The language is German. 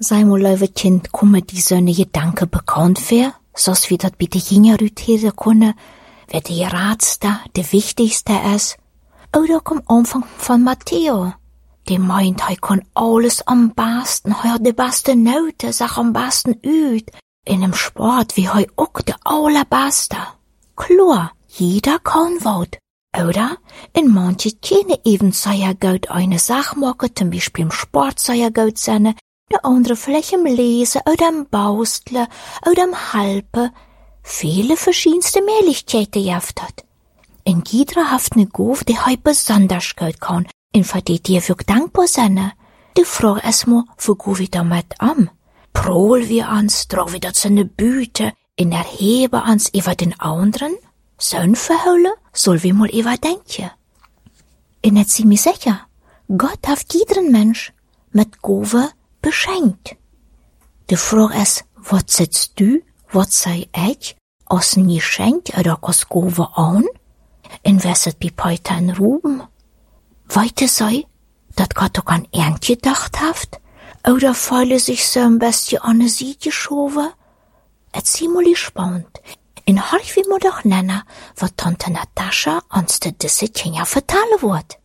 Sei mal, lieve Kind, komme die so eine Gedanke bekannt wär, so's wie dat bitte hingerühren kunne, wer die Ratste, der wichtigste ist. Oder am Anfang von Matteo. Die meint, hij kann alles am besten, hij hat die beste Note, sag am besten üt. In dem Sport wie hij auch der allerbeste. Klar, jeder kann wat. Oder? In manche keine eben sehr gut eine Sache machen, zum Beispiel im Sport sehr gut sein, der andere vielleicht im Lesen oder im Bausteln oder im Halpen. Viele verschiedenste Möglichkeiten jaft hat. In jeder haft ne Gof, die hij besonders gut kann, in für die dir wirklich dankbar sein. Die frag erstmal, wo go wir damit an? Prol wir ans, trag wir dat seine Büte, in erhebe ans über den anderen? So'n verhullen, soll wir mal über denken. In net sie mir sicher, Gott hat jeden Mensch mit Gove beschenkt. Die frag ist, wat sitzt du, wat sei ich, aus nie schenkt oder aus Gove an? In wesset bi Peter in Ruben? Weite sei, dat Gott auch an Ernst gedacht haft? Oder feile sich so ein bisschen an ne Sie geschoven? Erzähl mal spannend. In Horch wie mo doch nennen, wat Tante Natascha uns de disse Kinder vertellen wird.